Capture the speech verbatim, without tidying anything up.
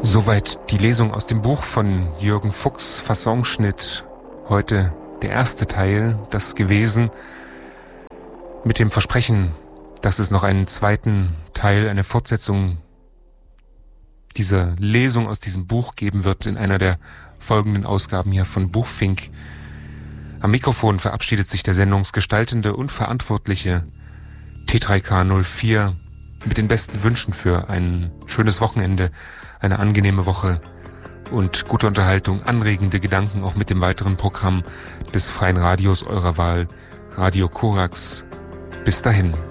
Soweit die Lesung aus dem Buch von Jürgen Fuchs, Fassonschnitt. Heute der erste Teil, das gewesen, mit dem Versprechen, dass es noch einen zweiten Teil, eine Fortsetzung dieser Lesung aus diesem Buch geben wird in einer der folgenden Ausgaben hier von Buchfink. Am Mikrofon verabschiedet sich der sendungsgestaltende und verantwortliche T drei K null vier mit den besten Wünschen für ein schönes Wochenende, eine angenehme Woche und gute Unterhaltung, anregende Gedanken auch mit dem weiteren Programm des freien Radios eurer Wahl, Radio Korax. Bis dahin.